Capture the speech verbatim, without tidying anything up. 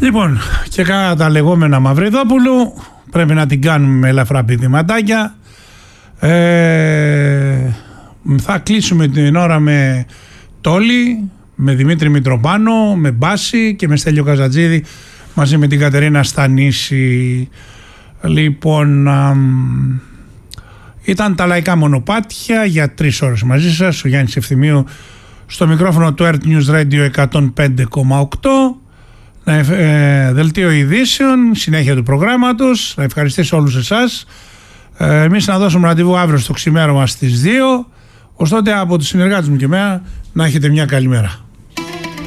Λοιπόν, και κατά τα λεγόμενα Μαυριδόπουλου, πρέπει να την κάνουμε με ελαφρά πηδηματάκια. Ε, θα κλείσουμε την ώρα με Τόλι, με Δημήτρη Μητροπάνο, με Μπάση και με Στέλιο Καζατζίδη μαζί με την Κατερίνα Στανίση. Λοιπόν, α, ήταν τα λαϊκά μονοπάτια για τρεις ώρες μαζί σας. Ο Γιάννης Ευθυμίου στο μικρόφωνο του Earth News Radio εκατόν πέντε κόμμα οκτώ. Ε, δελτίο ειδήσεων, συνέχεια του προγράμματος. Να ευχαριστήσω όλους εσάς. Ε, εμείς να δώσουμε ραντεβού αύριο στο ξημέρωμα στις δύο. Ως τότε από τους συνεργάτες μου και εμένα να έχετε μια καλή μέρα.